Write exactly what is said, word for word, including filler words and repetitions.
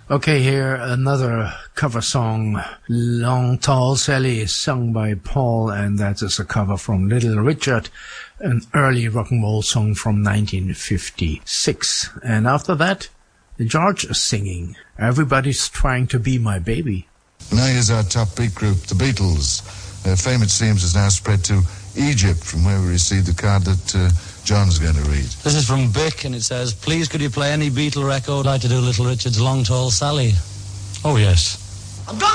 Okay, here another cover song, Long Tall Sally, sung by Paul, and that is a cover from Little Richard, an early rock and roll song from nineteen fifty-six. And after that, George singing, Everybody's Trying to Be My Baby. Now here's our top beat group, the Beatles. Their fame, it seems, has now spread to Egypt, from where we received the card that uh, John's going to read. This is from Bick, and it says, please could you play any Beatle record? I'd like to do Little Richard's Long Tall Sally. Oh, yes. I'm gonna